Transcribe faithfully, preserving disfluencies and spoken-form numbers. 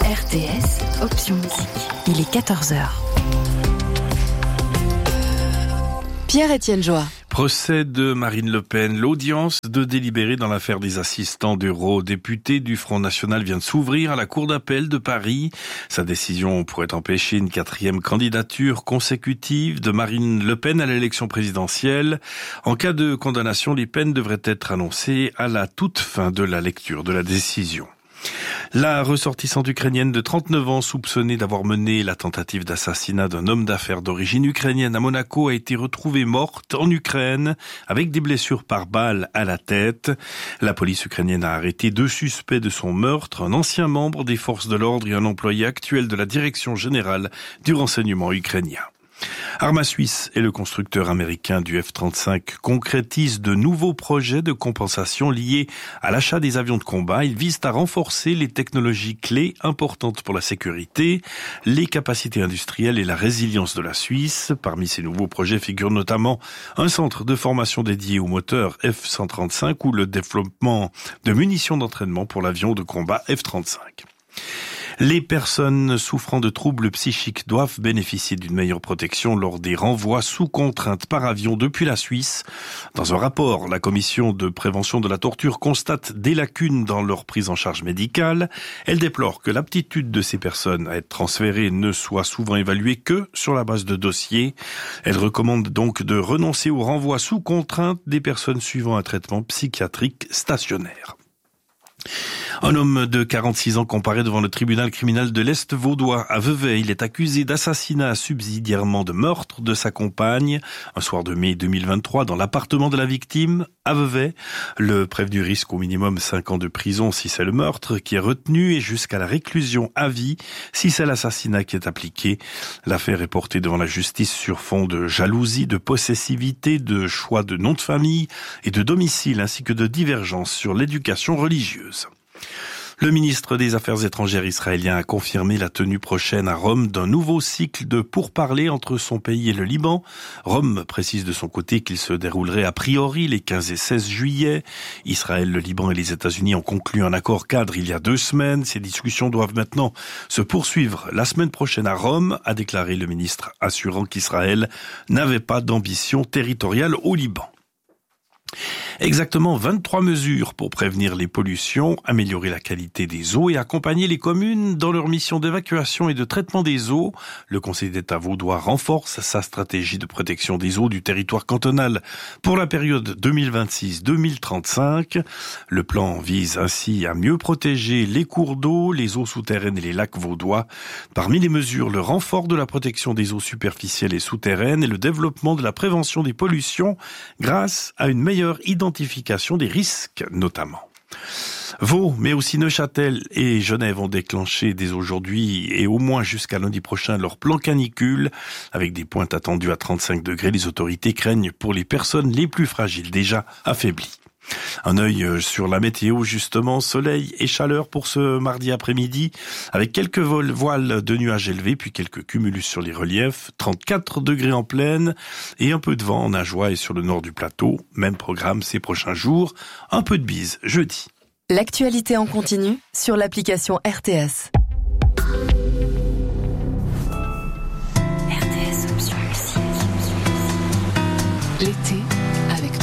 R T S, option musique. Il est quatorze heures. Pierre-Étienne Joie. Procès de Marine Le Pen. L'audience de délibérer dans l'affaire des assistants d'eurodéputés du Front National vient de s'ouvrir à la Cour d'appel de Paris. Sa décision pourrait empêcher une quatrième candidature consécutive de Marine Le Pen à l'élection présidentielle. En cas de condamnation, les peines devraient être annoncées à la toute fin de la lecture de la décision. La ressortissante ukrainienne de trente-neuf ans, soupçonnée d'avoir mené la tentative d'assassinat d'un homme d'affaires d'origine ukrainienne à Monaco, a été retrouvée morte en Ukraine avec des blessures par balle à la tête. La police ukrainienne a arrêté deux suspects de son meurtre, un ancien membre des forces de l'ordre et un employé actuel de la direction générale du renseignement ukrainien. Arma Suisse et le constructeur américain du F trente-cinq concrétisent de nouveaux projets de compensation liés à l'achat des avions de combat. Ils visent à renforcer les technologies clés importantes pour la sécurité, les capacités industrielles et la résilience de la Suisse. Parmi ces nouveaux projets figurent notamment un centre de formation dédié au moteur F cent trente-cinq ou le développement de munitions d'entraînement pour l'avion de combat F trente-cinq. Les personnes souffrant de troubles psychiques doivent bénéficier d'une meilleure protection lors des renvois sous contrainte par avion depuis la Suisse. Dans un rapport, la commission de prévention de la torture constate des lacunes dans leur prise en charge médicale. Elle déplore que l'aptitude de ces personnes à être transférées ne soit souvent évaluée que sur la base de dossiers. Elle recommande donc de renoncer au renvoi sous contrainte des personnes suivant un traitement psychiatrique stationnaire. Un homme de quarante-six ans comparaît devant le tribunal criminel de l'Est vaudois à Vevey. Il est accusé d'assassinat subsidiairement de meurtre de sa compagne un soir de mai deux mille vingt-trois dans l'appartement de la victime à Vevey. Le prévenu risque au minimum cinq ans de prison si c'est le meurtre qui est retenu et jusqu'à la réclusion à vie si c'est l'assassinat qui est appliqué. L'affaire est portée devant la justice sur fond de jalousie, de possessivité, de choix de nom de famille et de domicile ainsi que de divergences sur l'éducation religieuse. Le ministre des Affaires étrangères israélien a confirmé la tenue prochaine à Rome d'un nouveau cycle de pourparlers entre son pays et le Liban. Rome précise de son côté qu'il se déroulerait a priori les quinze et seize juillet. Israël, le Liban et les États-Unis ont conclu un accord cadre il y a deux semaines. Ces discussions doivent maintenant se poursuivre la semaine prochaine à Rome, a déclaré le ministre, assurant qu'Israël n'avait pas d'ambition territoriale au Liban. Exactement vingt-trois mesures pour prévenir les pollutions, améliorer la qualité des eaux et accompagner les communes dans leur mission d'évacuation et de traitement des eaux. Le Conseil d'État vaudois renforce sa stratégie de protection des eaux du territoire cantonal pour la période deux mille vingt-six deux mille trente-cinq. Le plan vise ainsi à mieux protéger les cours d'eau, les eaux souterraines et les lacs vaudois. Parmi les mesures, le renfort de la protection des eaux superficielles et souterraines et le développement de la prévention des pollutions grâce à une meilleure identification Identification des risques notamment. Vaud, mais aussi Neuchâtel et Genève ont déclenché dès aujourd'hui et au moins jusqu'à lundi prochain leur plan canicule. Avec des pointes attendues à trente-cinq degrés, les autorités craignent pour les personnes les plus fragiles, déjà affaiblies. Un œil sur la météo, justement, soleil et chaleur pour ce mardi après-midi, avec quelques voiles de nuages élevés, puis quelques cumulus sur les reliefs, trente-quatre degrés en plaine, et un peu de vent en Ajoie et sur le nord du plateau. Même programme ces prochains jours, un peu de bise jeudi. L'actualité en continu sur l'application R T S.